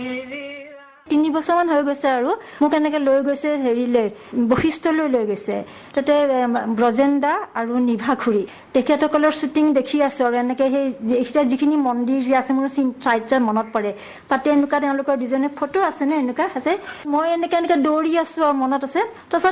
3 বছৰমান হৈ গৈছে আৰু মোক এনেকে লৈ গৈছে হেৰিলৈ বশিষ্ঠলৈ লৈ গৈছে তাতে ব্ৰজেন্দা আৰু নিভাখুৰী তেখেতসকলৰ শ্বুটিং দেখি আছো আৰু এনেকে সেই এতিয়া যিখিনি মন্দিৰ যে আছে মোৰ চাইজা মনত পৰে তাতে এনেকুৱা তেওঁলোকৰ দুজনে ফটো আছে নে এনেকুৱা আছে মই এনেকে দৌৰি আছো আৰু মনত আছে তাৰপিছত